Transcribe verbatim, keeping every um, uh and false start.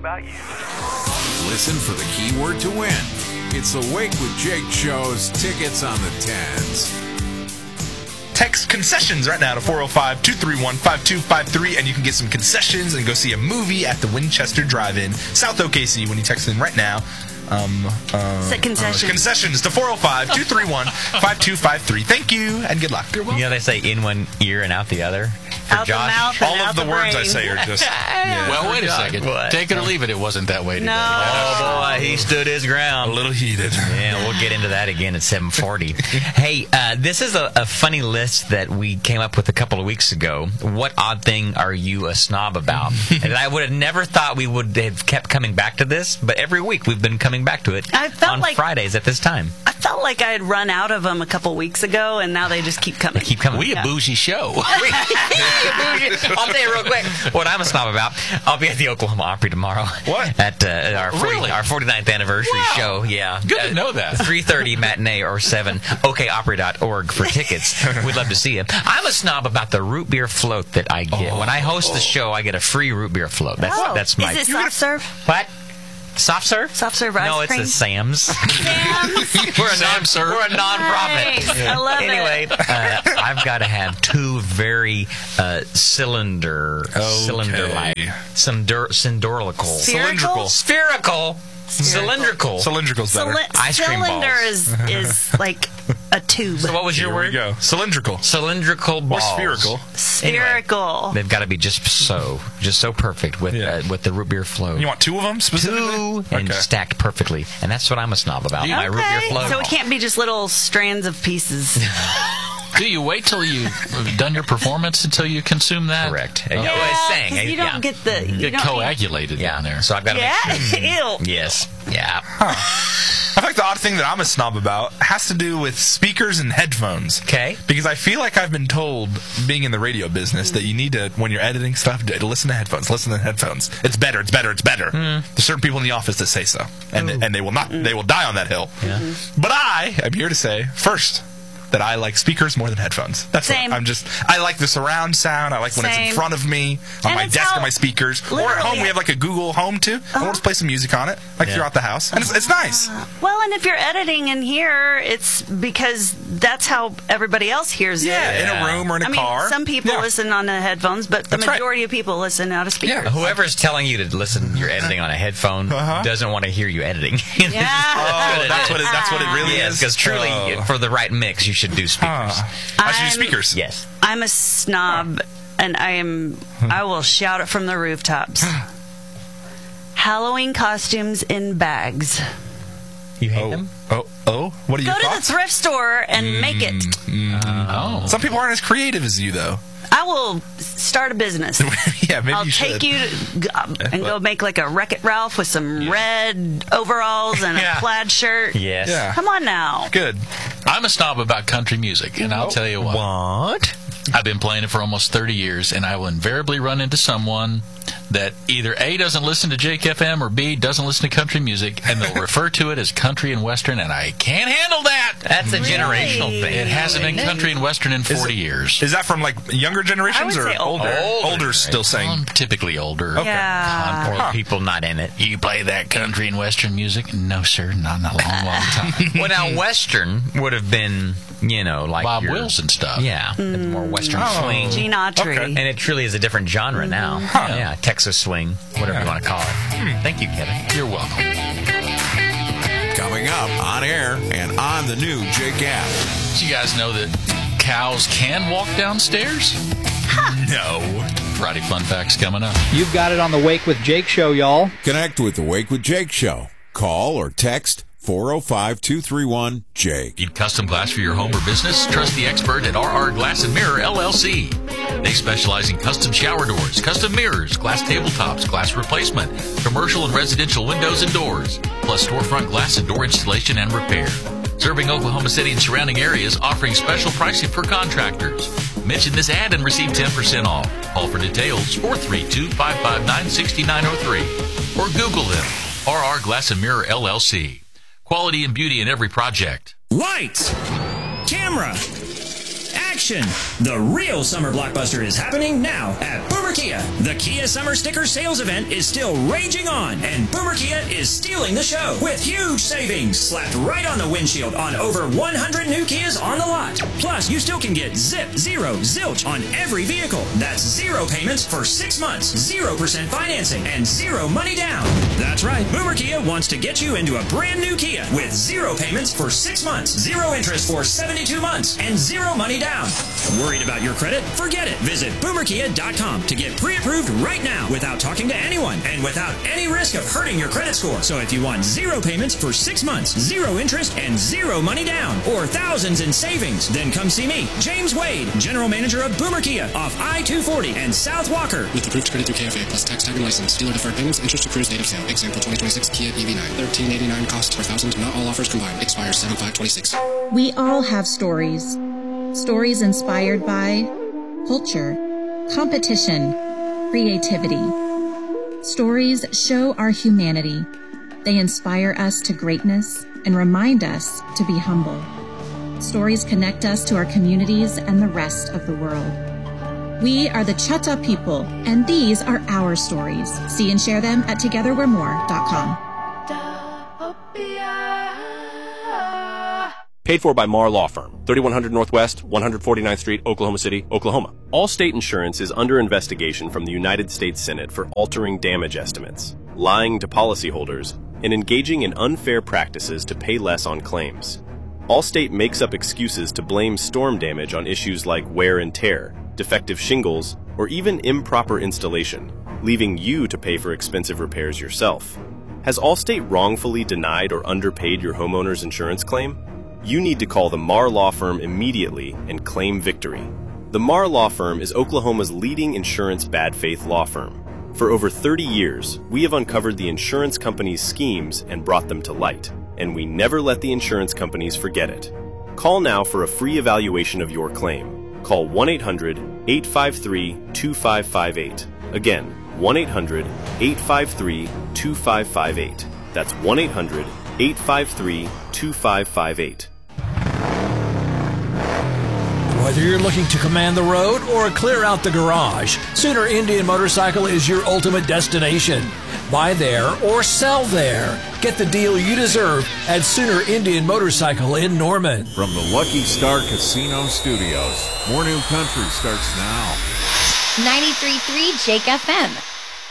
about you. Listen for the keyword to win. It's the Wake with Jake show's tickets on the tens. Text concessions right now to four oh five, two three one, five two five three, and you can get some concessions and go see a movie at the Winchester Drive-In, South O K C, when you text in right now. Um, uh, Set concessions. Uh, concessions to four oh five, two three one, five two five three. Thank you, and good luck. You know they say in one ear and out the other? For Out Josh? the mouth and All out of the, the words brain. I say are just... Yeah. Well, wait a second. What? Take it or leave it. It wasn't that way today. No. Oh, boy, he stood his A ground. little heated. Yeah, we'll get into that again at seven forty. Hey, uh, this is a, a funny list that we came up with a couple of weeks ago. What odd thing are you a snob about? And I would have never thought we would have kept coming back to this, but every week we've been coming back to it I felt on like- Fridays at this time. I felt like I had run out of them a couple weeks ago, and now they just keep coming. They keep coming. We a Yeah. bougie show. I'll tell you real quick what I'm a snob about. I'll be at the Oklahoma Opry tomorrow. What? At uh, our forty, Really? our forty-ninth anniversary Wow. show. Yeah. Good to Uh, know that. three thirty matinee or seven. O K opry dot org for tickets. We'd love to see you. I'm a snob about the root beer float that I get. When I host the show, I get a free root beer float. That's Oh, that's my. Is it soft serve? What? Soft serve? Soft serve ice No, it's cream? a Sam's. Sam's? we're a non Sam serve. We're a non-profit. Nice. I love Anyway, it. uh, I've got to have two very uh, cylinder, cylinder-like, some dur- cylindrical, Spherical? spherical, cylindrical. Cylindrical's better. Cyli- Ice cream cylinder balls. is, is like a tube. So what was your Here we word? go. Cylindrical. Cylindrical Or balls. spherical. Spherical. They've got to be just so, just so perfect with Yeah. uh, with the root beer float. You want two of them specifically? Two and Okay. stacked perfectly, and that's what I'm a snob about. My root beer Okay, float. so it can't be just little strands of pieces. Do you wait till you've done your performance until you consume that? Correct. Okay. Yeah, Yeah, well, it's saying, 'cause you yeah. don't get the you Get don't coagulated Yeah, down there. so I've got to Yeah, make sure. ew. Yes. Yeah. I think the odd thing that I'm a snob about has to do with speakers and headphones. Okay. Because I feel like I've been told, being in the radio business, that you need to, when you're editing stuff, to listen to headphones. Listen to headphones. It's better. It's better. It's better. There's certain people in the office that say so, and and they will not. They will die on that hill. Yeah. But I am here to say first that I like speakers more than headphones. That's Same. what I'm just. I like the surround sound. I like when it's in Same. front of me on And my it's desk how- or my speakers, or at literally- home. We have like a Google Home too. I want to play some music on it, like Yeah. throughout the house, and it's, it's nice. Well, and if you're editing in here, it's because that's how everybody else hears Yeah, it. in a room or in a I mean, car. some people Yeah. listen on the headphones, but the That's right. majority of people listen out of speakers. Yeah. Whoever's telling you to listen, you're editing on a headphone Uh-huh. doesn't want to hear you editing. Yeah. Oh, that's what it, that's what it really Yes, is. because truly, Oh. for the right mix, you should do speakers. Huh. I should I'm- use speakers. Yes. I'm a snob, and I am. I will shout it from the rooftops. Halloween costumes in bags. You hate Oh, them? oh, oh! What are Go your to the thoughts? thrift store and make it. Oh. Some people aren't as creative as you, though. I will start a business. Yeah, maybe I'll you take should. you to, g- um, and go make like a Wreck-It Ralph with some red overalls and Yeah. a plaid shirt. Yes. Yeah. Come on now. Good. I'm a snob about country music, and I'll tell you what. What? I've been playing it for almost thirty years, and I will invariably run into someone that either A, doesn't listen to Jake F M, or B, doesn't listen to country music, and they'll refer to it as country and western, and I can't handle that. That's a Really? generational thing. It hasn't been country and western in forty it- years. Is that from like younger generations I would or say older. older? Older. still saying. I'm typically older. Yeah. Or Huh. people not in it. You play that country and western music? No, sir, not in a long, long time. Well, now, Western would have been, you know, like Bob your, Wills and stuff. Yeah, the more Western Oh. swing. Gene Autry. Okay. And it truly is a different genre now. Yeah, Texas swing, whatever you want to call it. Thank you, Kevin. You're welcome. Coming up on air and on the new Jake app. Do you guys know that cows can walk downstairs? No. Friday fun facts coming up. You've got it on the Wake with Jake show, y'all. Connect with the Wake with Jake show. Call or text four oh five, two three one, Jake. Need custom glass for your home or business? Trust the expert at R R Glass and Mirror, L L C. They specialize in custom shower doors, custom mirrors, glass tabletops, glass replacement, commercial and residential windows and doors, plus storefront glass and door installation and repair. Serving Oklahoma City and surrounding areas, offering special pricing for contractors. Mention this ad and receive ten percent off. Call for details, four three two, five five nine, six nine zero three. Or Google them, R R Glass and Mirror, L L C. Quality and beauty in every project. Lights, camera, Prediction. The real summer blockbuster is happening now at Boomer Kia. The Kia Summer Sticker Sales Event is still raging on, and Boomer Kia is stealing the show with huge savings slapped right on the windshield on over one hundred new Kias on the lot. Plus, you still can get zip, zero, zilch on every vehicle. That's zero payments for six months, zero percent financing, and zero money down. That's right. Boomer Kia wants to get you into a brand new Kia with zero payments for six months, zero interest for seventy-two months, and zero money down. Worried about your credit? Forget it. Visit boomer kia dot com to get pre-approved right now without talking to anyone and without any risk of hurting your credit score. So if you want zero payments for six months, zero interest, and zero money down, or thousands in savings, then come see me, James Wade, General Manager of Boomer Kia off I two forty and South Walker. With approved credit through K F A plus tax tag and license. Dealer deferred payments, interest accrues date of sale. Example twenty twenty-six Kia E V nine. thirteen eighty-nine cost per thousand. Not all offers combined. Expires seven five twenty-six. We all have stories. Stories inspired by culture, competition, creativity. Stories show our humanity. They inspire us to greatness and remind us to be humble. Stories connect us to our communities and the rest of the world. We are the Chata people, and these are our stories. See and share them at together we're more dot com. Paid for by Marr Law Firm, thirty-one hundred Northwest, one forty-ninth Street, Oklahoma City, Oklahoma. Allstate Insurance is under investigation from the United States Senate for altering damage estimates, lying to policyholders, and engaging in unfair practices to pay less on claims. Allstate makes up excuses to blame storm damage on issues like wear and tear, defective shingles, or even improper installation, leaving you to pay for expensive repairs yourself. Has Allstate wrongfully denied or underpaid your homeowner's insurance claim? You need to call the Marr Law Firm immediately and claim victory. The Marr Law Firm is Oklahoma's leading insurance bad faith law firm. For over thirty years, we have uncovered the insurance companies' schemes and brought them to light, and we never let the insurance companies forget it. Call now for a free evaluation of your claim. Call one eight hundred, eight five three, two five five eight. Again, one eight hundred, eight five three, two five five eight. That's one eight hundred, eight five three, two five five eight. Whether you're looking to command the road or clear out the garage, Sooner Indian Motorcycle is your ultimate destination. Buy there or sell there. Get the deal you deserve at Sooner Indian Motorcycle in Norman. From the Lucky Star Casino Studios, More New Country starts now. ninety-three point three Jake F M.